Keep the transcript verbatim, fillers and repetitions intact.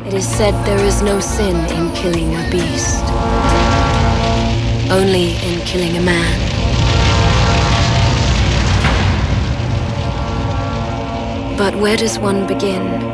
It is said there is no sin in killing a beast, only in killing a man. But where does one begin?